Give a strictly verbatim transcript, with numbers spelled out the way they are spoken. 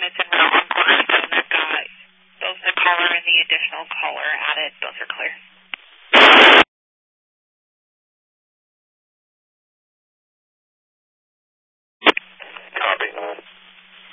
units in route on Cornerstone that got both the color and the additional color added. Those are clear.